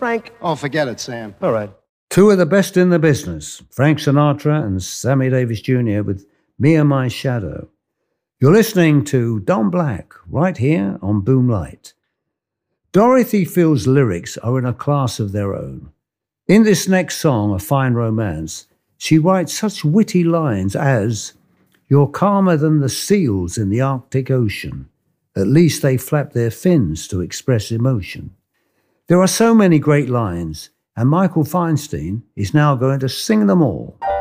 Frank. Oh, forget it, Sam. All right. Two of the best in the business, Frank Sinatra and Sammy Davis Jr. with Me and My Shadow. You're listening to Don Black right here on Boomlight. Dorothy Field's lyrics are in a class of their own. In this next song, A Fine Romance, she writes such witty lines as, "You're calmer than the seals in the Arctic Ocean. At least they flap their fins to express emotion." There are so many great lines, and Michael Feinstein is now going to sing them all.